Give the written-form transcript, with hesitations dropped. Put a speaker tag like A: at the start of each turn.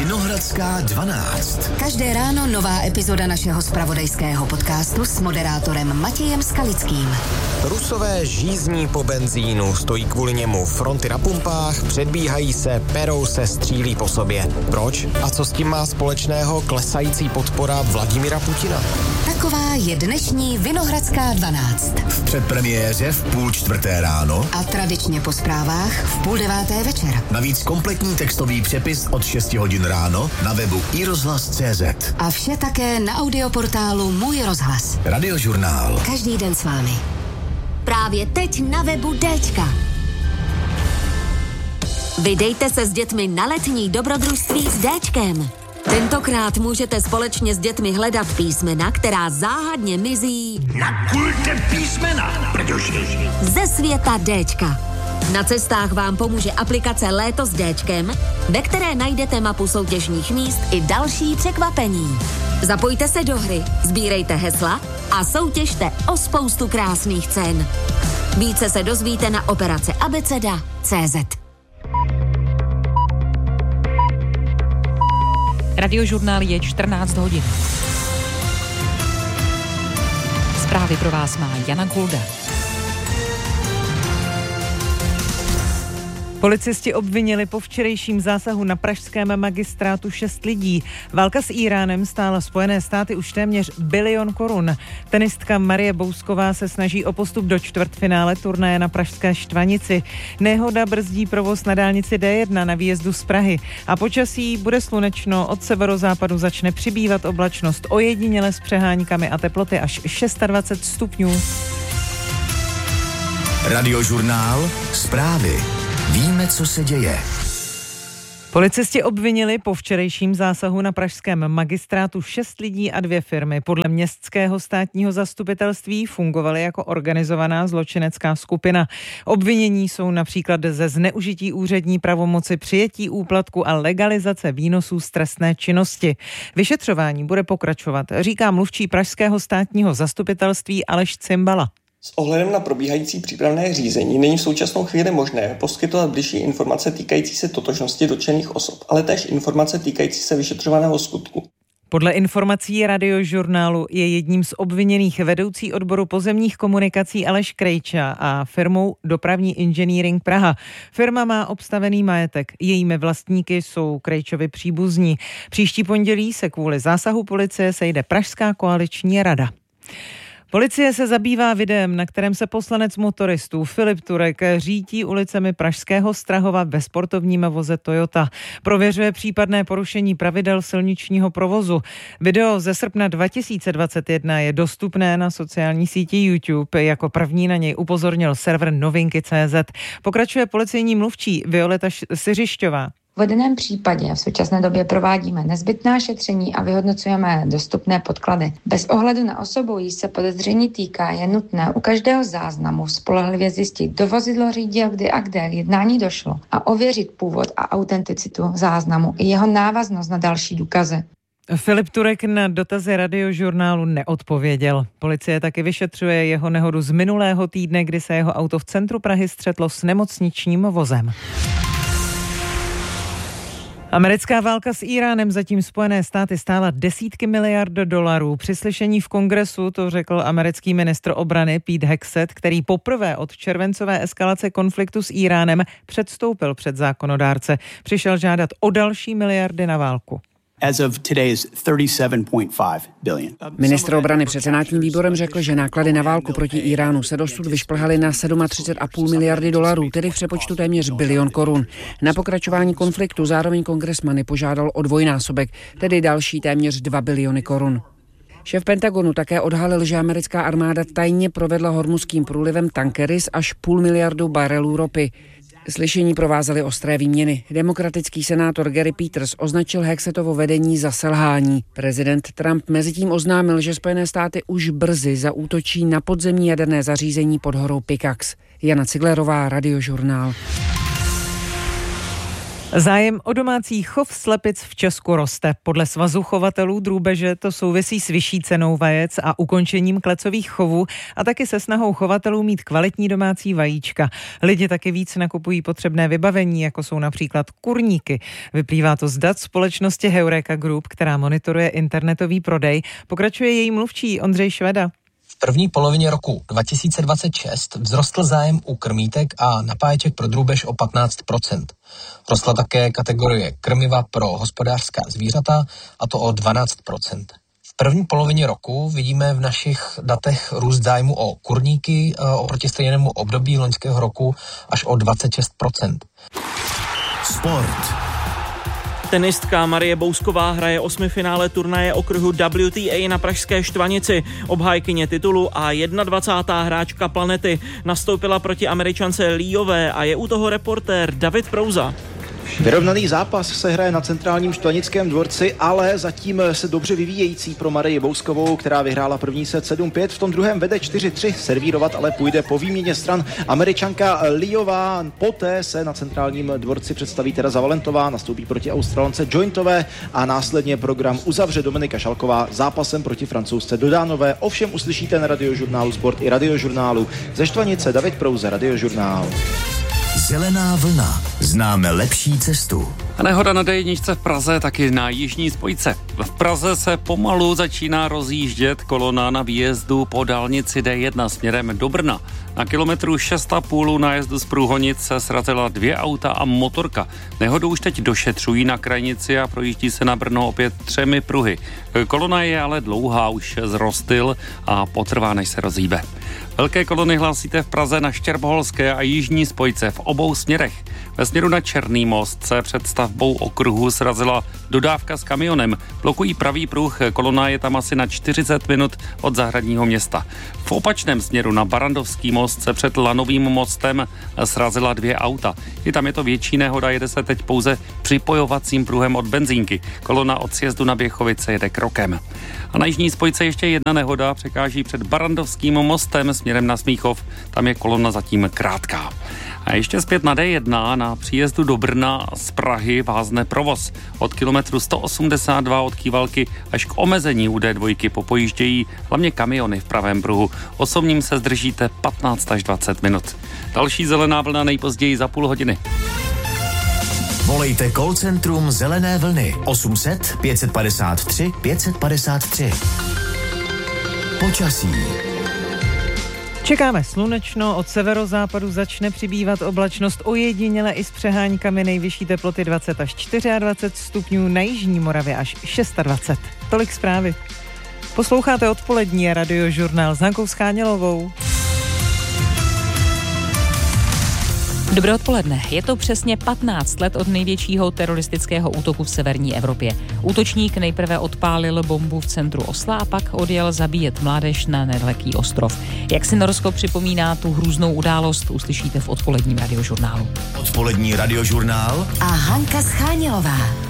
A: Vinohradská 12.
B: Každé ráno nová epizoda našeho zpravodajského podcastu s moderátorem Matějem Skalickým.
C: Rusové žízní po benzínu, stojí kvůli němu fronty na pumpách, předbíhají se, perou se, střílí po sobě. Proč? A co s tím má společného klesající podpora Vladimira Putina?
B: Taková je dnešní Vinohradská 12.
A: V předpremiéře v 3:30 ráno
B: a tradičně po zprávách v 8:30 večer.
A: Navíc kompletní textový přepis od 6 hodin ráno na webu iRozhlas.cz.
B: A vše také na audioportálu Můj rozhlas.
A: Radiožurnál.
B: Každý den s vámi. Právě teď na webu Déčka. Vydejte se s dětmi na letní dobrodružství s Déčkem. Tentokrát můžete společně s dětmi hledat písmena, která záhadně mizí
D: na kulte písmena, protože
B: ze světa Déčka. Na cestách vám pomůže aplikace Léto s Déčkem, ve které najdete mapu soutěžních míst i další překvapení. Zapojte se do hry, sbírejte hesla a soutěžte o spoustu krásných cen. Více se dozvíte na operace abeceda.cz.
E: Radiožurnál je 14 hodin. Zprávy pro vás má Jana Kulda.
F: Policisti obvinili po včerejším zásahu na pražském magistrátu 6 lidí. Válka s Íránem stála Spojené státy už téměř $1 bilion. Tenistka Marie Bousková se snaží o postup do čtvrtfinále turnaje na pražské Štvanici. Nehoda brzdí provoz na dálnici D1 na výjezdu z Prahy. A počasí bude slunečno, od severozápadu začne přibývat oblačnost, ojediněle s přeháňkami a teploty až 26 stupňů.
A: Radiožurnál. Zprávy. Víme, co se děje.
F: Policisti obvinili po včerejším zásahu na pražském magistrátu 6 lidí a 2 firmy. Podle městského státního zastupitelství fungovaly jako organizovaná zločinecká skupina. Obvinění jsou například ze zneužití úřední pravomoci, přijetí úplatku a legalizace výnosů z trestné činnosti. Vyšetřování bude pokračovat, říká mluvčí pražského státního zastupitelství Aleš Cimbala.
G: S ohledem na probíhající přípravné řízení není v současnou chvíli možné poskytovat bližší informace týkající se totožnosti dotčených osob, ale též informace týkající se vyšetřovaného skutku.
F: Podle informací Radiožurnálu je jedním z obviněných vedoucí odboru pozemních komunikací Aleš Krejča a firmou Dopravní inženýring Praha. Firma má obstavený majetek, jejími vlastníky jsou Krejčovi příbuzní. Příští pondělí se kvůli zásahu policie sejde Pražská koaliční rada. Policie se zabývá videem, na kterém se poslanec motoristů Filip Turek řítí ulicemi pražského Strahova ve sportovním voze Toyota. Prověřuje případné porušení pravidel silničního provozu. Video ze srpna 2021 je dostupné na sociální síti YouTube. Jako první na něj upozornil server Novinky.cz. Pokračuje policejní mluvčí Violeta Siřišťová.
H: V uvedeném případě v současné době provádíme nezbytná šetření a vyhodnocujeme dostupné podklady. Bez ohledu na osobu, jí se podezření týká, je nutné u každého záznamu spolehlivě zjistit, kdo vozidlo řídil, kdy a kde jednání došlo a ověřit původ a autenticitu záznamu i jeho návaznost na další důkazy.
F: Filip Turek na dotazy Radiožurnálu neodpověděl. Policie taky vyšetřuje jeho nehodu z minulého týdne, kdy se jeho auto v centru Prahy střetlo s nemocničním vozem. Americká válka s Íránem zatím Spojené státy stála desítky miliard dolarů. Při slyšení v kongresu to řekl americký ministr obrany Pete Hegseth, který poprvé od červencové eskalace konfliktu s Íránem předstoupil před zákonodárce. Přišel žádat o další miliardy na válku.
I: Ministr obrany před senátním výborem řekl, že náklady na válku proti Íránu se dosud vyšplhaly na 37,5 miliardy dolarů, tedy v přepočtu téměř $1 bilion. Na pokračování konfliktu zároveň kongresmany požádal o dvojnásobek, tedy další téměř 2 biliony korun. Šéf Pentagonu také odhalil, že americká armáda tajně provedla Hormuzským průlivem tankery s až 0,5 miliardy barelů ropy. Slyšení provázely ostré výměny. Demokratický senátor Gary Peters označil Hegsethovo vedení za selhání. Prezident Trump mezitím oznámil, že Spojené státy už brzy zaútočí na podzemní jaderné zařízení pod horou Pickaxe. Jana Ciglerová, Radiožurnál.
F: Zájem o domácí chov slepic v Česku roste. Podle Svazu chovatelů drůbeže to souvisí s vyšší cenou vajec a ukončením klecových chovů a taky se snahou chovatelů mít kvalitní domácí vajíčka. Lidi taky víc nakupují potřebné vybavení, jako jsou například kurníky. Vyplývá to z dat společnosti Heureka Group, která monitoruje internetový prodej. Pokračuje její mluvčí Ondřej Šveda.
J: V první polovině roku 2026 vzrostl zájem u krmítek a napáječek pro drůbež o 15%. Rostla také kategorie krmiva pro hospodářská zvířata, a to o 12%. V první polovině roku vidíme v našich datech růst zájmu o kurníky oproti stejnému období loňského roku až o 26%.
A: Sport.
K: Tenistka Marie Bousková hraje osmifinále turnaje okruhu WTA na pražské Štvanici. Obhájkyně titulu a 21. hráčka planety nastoupila proti Američance Líové a je u toho reportér David Prouza.
L: Vyrovnaný zápas se hraje na centrálním Štvanickém dvorci, ale zatím se dobře vyvíjející pro Marii Bouskovou, která vyhrála první set 7-5, v tom druhém vede 4-3, servírovat ale půjde po výměně stran Američanka Líová. Poté se na centrálním dvorci představí Tereza Valentová, nastoupí proti Australance Jointové a následně program uzavře Dominika Šalková zápasem proti Francouzce Dodánové. Ovšem uslyšíte na Radiožurnálu Sport i Radiožurnálu. Ze Štvanice David Prouze, Radiožurnál.
A: Zelená vlna. Známe lepší cestu.
M: Nehoda na D1 v Praze, taky na jižní spojce. V Praze se pomalu začíná rozjíždět kolona na výjezdu po dálnici D1 směrem do Brna. Na kilometru 6,5 nájezdu z Průhonic se srazila 2 auta a motorka. Nehodu už teď došetřují na krajnici a projíždí se na Brno opět 3 pruhy. Kolona je ale dlouhá, už zrostyl a potrvá, než se rozhýbe. Velké kolony hlásíte v Praze na Štěrboholské a jižní spojce v obou směrech. Ve směru na Černý most se před stavbou okruhu srazila dodávka s kamionem. Blokují pravý pruh, kolona je tam asi na 40 minut od Zahradního města. V opačném směru na Barandovský most se před Lanovým mostem srazila 2 auta. I tam je to větší nehoda, jede se teď pouze připojovacím pruhem od benzínky. Kolona od sjezdu na Běchovice jede krokem. A na jižní spojce ještě jedna nehoda, překáží před Barandovským mostem směrem na Smíchov. Tam je kolona zatím krátká. A ještě zpět na D1 na příjezdu do Brna z Prahy vázne provoz. Od kilometru 182 od Kývalky až k omezení u D2 popojíždějí hlavně kamiony v pravém pruhu. Osobním se zdržíte 15 až 20 minut. Další zelená vlna nejpozději za půl hodiny.
A: Volejte call centrum Zelené vlny 800 553 553. Počasí.
F: Čekáme slunečno, od severozápadu začne přibývat oblačnost, ojediněle i s přeháňkami, nejvyšší teploty 20 až 24 stupňů, na jižní Moravě až 26. Tolik zprávy. Posloucháte odpolední Radiožurnál s Hankou Schánělovou.
E: Dobré odpoledne. Je to přesně 15 let od největšího teroristického útoku v severní Evropě. Útočník nejprve odpálil bombu v centru Osla a pak odjel zabíjet mládež na nedaleký ostrov. Jak si Norsko připomíná tu hrůznou událost, uslyšíte v odpoledním Radiožurnálu.
A: Odpolední Radiožurnál
B: a Hanka Schánělová.